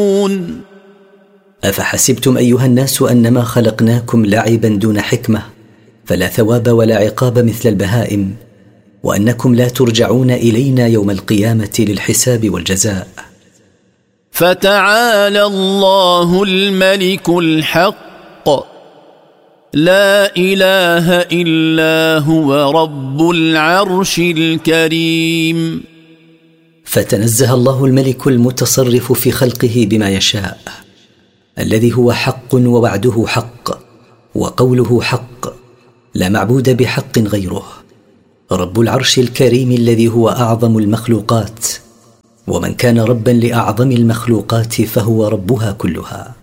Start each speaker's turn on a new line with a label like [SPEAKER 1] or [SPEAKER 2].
[SPEAKER 1] أفحسبتم أيها الناس أنما خلقناكم لعبا دون حكمة فلا ثواب ولا عقاب مثل البهائم، وأنكم لا ترجعون إلينا يوم القيامة للحساب والجزاء.
[SPEAKER 2] فتعالى الله الملك الحق لا إله إلا هو رب العرش الكريم.
[SPEAKER 1] فتنزه الله الملك المتصرف في خلقه بما يشاء، الذي هو حق ووعده حق وقوله حق، لا معبود بحق غيره، رب العرش الكريم الذي هو أعظم المخلوقات، ومن كان ربا لأعظم المخلوقات فهو ربها كلها.